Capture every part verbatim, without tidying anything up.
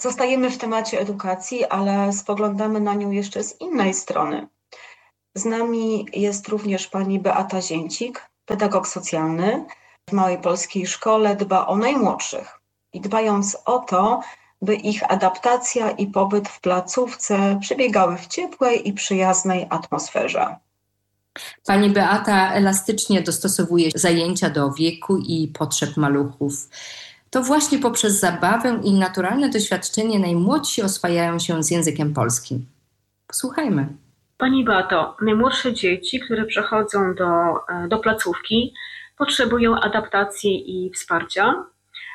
Zostajemy w temacie edukacji, ale spoglądamy na nią jeszcze z innej strony. Z nami jest również pani Beata Zięcik, pedagog socjalny. W Małej Polskiej Szkole dba o najmłodszych i dbając o to, by ich adaptacja i pobyt w placówce przebiegały w ciepłej i przyjaznej atmosferze. Pani Beata elastycznie dostosowuje zajęcia do wieku i potrzeb maluchów. To właśnie poprzez zabawę i naturalne doświadczenie najmłodsi oswajają się z językiem polskim. Posłuchajmy. Pani Beato, najmłodsze dzieci, które przechodzą do, do placówki, potrzebują adaptacji i wsparcia.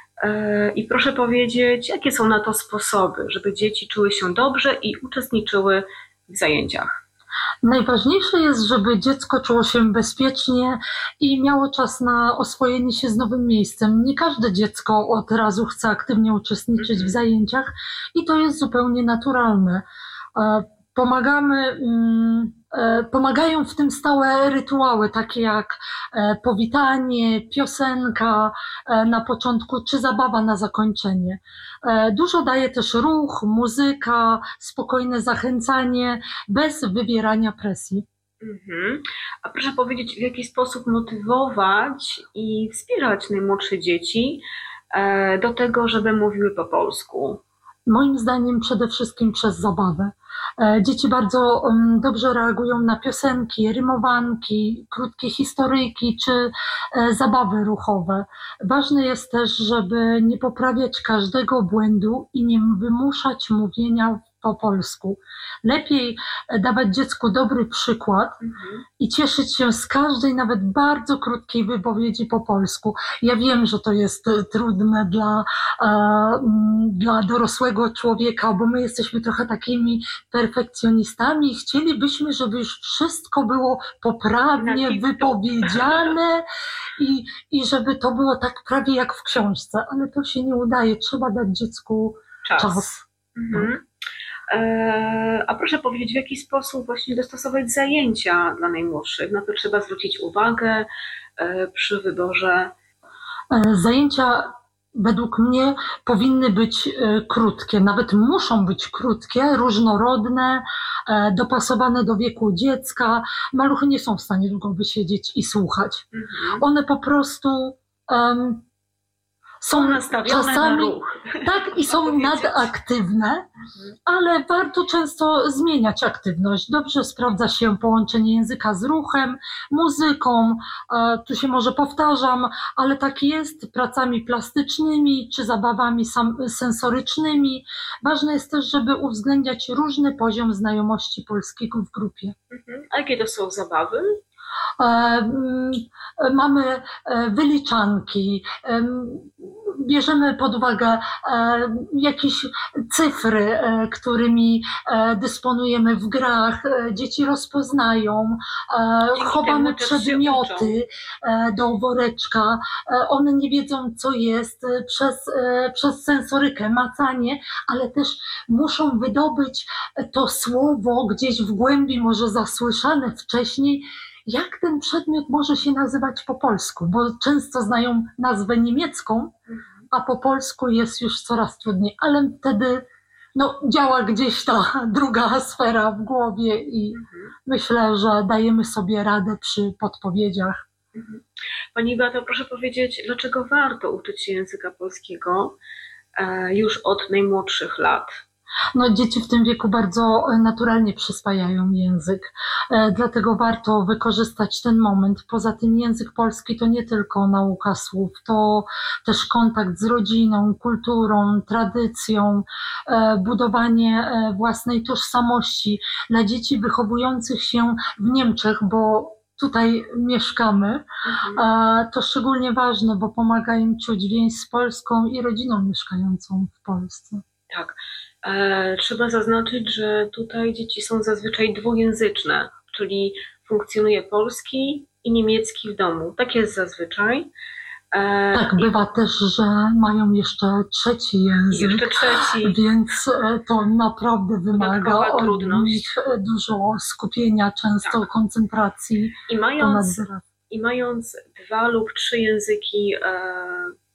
I proszę powiedzieć, jakie są na to sposoby, żeby dzieci czuły się dobrze i uczestniczyły w zajęciach? Najważniejsze jest, żeby dziecko czuło się bezpiecznie i miało czas na oswojenie się z nowym miejscem. Nie każde dziecko od razu chce aktywnie uczestniczyć w zajęciach i to jest zupełnie naturalne. Pomagamy, pomagają w tym stałe rytuały, takie jak powitanie, piosenka na początku czy zabawa na zakończenie. Dużo daje też ruch, muzyka, spokojne zachęcanie, bez wywierania presji. Mhm. A proszę powiedzieć, w jaki sposób motywować i wspierać najmłodsze dzieci do tego, żeby mówiły po polsku? Moim zdaniem przede wszystkim przez zabawę. Dzieci bardzo dobrze reagują na piosenki, rymowanki, krótkie historyjki czy zabawy ruchowe. Ważne jest też, żeby nie poprawiać każdego błędu i nie wymuszać mówienia po polsku. Lepiej dawać dziecku dobry przykład mhm. i cieszyć się z każdej, nawet bardzo krótkiej wypowiedzi po polsku. Ja wiem, że to jest trudne dla, e, dla dorosłego człowieka, bo my jesteśmy trochę takimi perfekcjonistami i chcielibyśmy, żeby już wszystko było poprawnie wypowiedziane i, i żeby to było tak prawie jak w książce, ale to się nie udaje. Trzeba dać dziecku czas. czas. Mhm. A proszę powiedzieć, w jaki sposób właśnie dostosować zajęcia dla najmłodszych? Na to trzeba zwrócić uwagę przy wyborze. Zajęcia według mnie powinny być krótkie, nawet muszą być krótkie, różnorodne, dopasowane do wieku dziecka. Maluchy nie są w stanie długo wysiedzieć i słuchać. Mhm. One po prostu um, są nastawione czasami, na ruch. Tak, i są nadaktywne, ale warto często zmieniać aktywność. Dobrze sprawdza się połączenie języka z ruchem, muzyką, e, tu się może powtarzam, ale tak jest, pracami plastycznymi czy zabawami sam, sensorycznymi. Ważne jest też, żeby uwzględniać różny poziom znajomości polskiego w grupie. Mhm. A jakie to są zabawy? Mamy wyliczanki, bierzemy pod uwagę jakieś cyfry, którymi dysponujemy w grach, dzieci rozpoznają, chowamy przedmioty do woreczka, one nie wiedzą co jest przez, przez sensorykę, macanie, ale też muszą wydobyć to słowo gdzieś w głębi, może zasłyszane wcześniej, jak ten przedmiot może się nazywać po polsku, bo często znają nazwę niemiecką, a po polsku jest już coraz trudniej, ale wtedy no, działa gdzieś ta druga sfera w głowie i mhm. myślę, że dajemy sobie radę przy podpowiedziach. Mhm. Pani Beato, proszę powiedzieć, dlaczego warto uczyć się języka polskiego e, już od najmłodszych lat? No, dzieci w tym wieku bardzo naturalnie przyswajają język, e, dlatego warto wykorzystać ten moment. Poza tym język polski to nie tylko nauka słów, to też kontakt z rodziną, kulturą, tradycją, e, budowanie e, własnej tożsamości. Dla dzieci wychowujących się w Niemczech, bo tutaj mieszkamy, mhm. to szczególnie ważne, bo pomaga im czuć więź z Polską i rodziną mieszkającą w Polsce. Tak. E, trzeba zaznaczyć, że tutaj dzieci są zazwyczaj dwujęzyczne, czyli funkcjonuje polski i niemiecki w domu. Tak jest zazwyczaj. E, tak, bywa i... też, że mają jeszcze trzeci język, jeszcze trzeci. Więc to naprawdę wymaga od nich dużo skupienia, często tak. koncentracji. I mając, I mając dwa lub trzy języki e,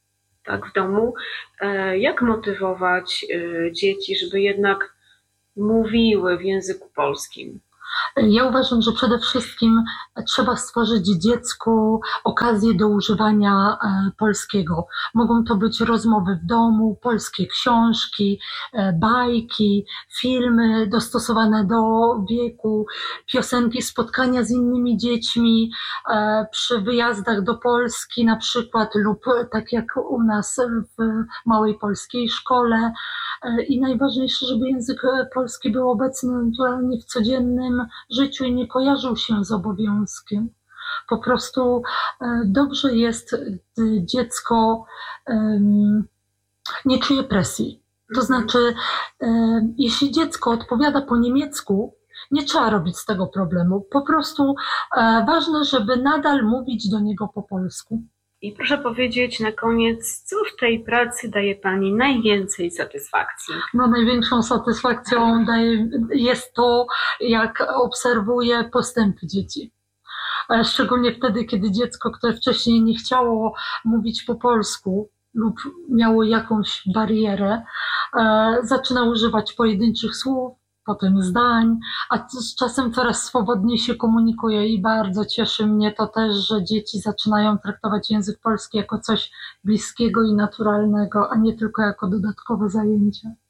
tak, w domu. E, Jak motywować e, dzieci, żeby jednak mówiły w języku polskim? Ja uważam, że przede wszystkim trzeba stworzyć dziecku okazję do używania e, polskiego. Mogą to być rozmowy w domu, polskie książki, e, bajki, filmy dostosowane do wieku, piosenki, spotkania z innymi dziećmi e, przy wyjazdach do Polski na przykład, lub tak jak u nas w małej polskiej szkole. E, I najważniejsze, żeby język polski był obecny naturalnie w codziennym życiu i nie kojarzył się z obowiązkiem. Po prostu e, dobrze jest, gdy dziecko em, nie czuje presji. To znaczy, e, jeśli dziecko odpowiada po niemiecku, nie trzeba robić z tego problemu. Po prostu e, ważne, żeby nadal mówić do niego po polsku. I proszę powiedzieć na koniec, co w tej pracy daje Pani najwięcej satysfakcji? No, największą satysfakcją daje, jest to, jak obserwuję postępy dzieci. E, Szczególnie wtedy, kiedy dziecko, które wcześniej nie chciało mówić po polsku lub miało jakąś barierę, e, zaczyna używać pojedynczych słów, potem zdań, a z czasem coraz swobodniej się komunikuje i bardzo cieszy mnie to też, że dzieci zaczynają traktować język polski jako coś bliskiego i naturalnego, a nie tylko jako dodatkowe zajęcie.